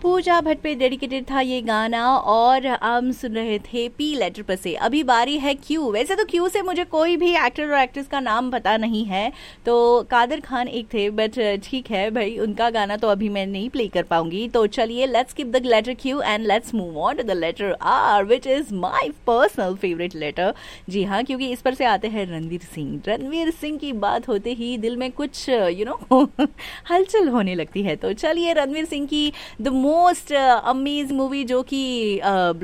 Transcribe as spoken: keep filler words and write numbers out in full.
पूजा भट्ट पे डेडिकेटेड था ये गाना और हम सुन रहे थे पी लेटर पर से। अभी बारी है क्यू। वैसे तो क्यू से मुझे कोई भी एक्टर और एक्ट्रेस का नाम पता नहीं है, तो कादर खान एक थे, बट ठीक है भाई, उनका गाना तो अभी मैं नहीं प्ले कर पाऊंगी। तो चलिए, let's keep the letter Q and let's move on to the letter are, which is my personal favourite letter. जी हाँ, क्योंकि इस पर से आते हैं रणवीर सिंह। रणवीर सिंह की बात होते ही दिल में कुछ यू नो हलचल होने लगती है। तो चलिए, रणवीर सिंह की द मोस्ट अमेजिंग मूवी जो कि